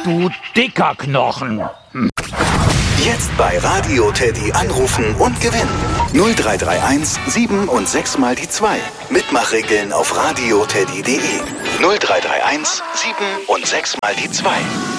du dicker Knochen. Jetzt bei Radio Teddy anrufen und gewinnen. 0331 7 und 6 mal die 2. Mitmachregeln auf radioteddy.de. 0331 7 und 6 mal die 2.